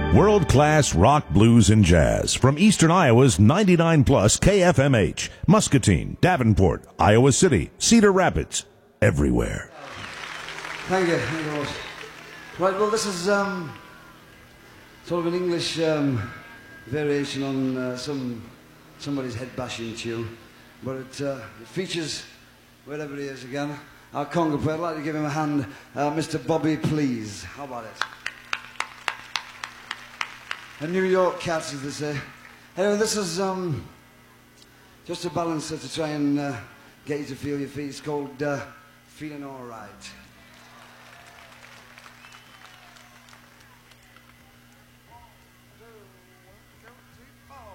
World-class rock, blues, and jazz from Eastern Iowa's 99 plus KFMH, Muscatine, Davenport, Iowa City, Cedar Rapids, everywhere. Thank you. Thank you very much. Right, well, this is sort of an English variation on somebody's head-bashing tune, but it features, wherever he is again, our conga player. I'd like to give him a hand, Mr. Bobby Please. How about it? A New York cat, as they say. Anyway, this is just a balancer to try and get you to feel your feet. It's called Feeling All Right.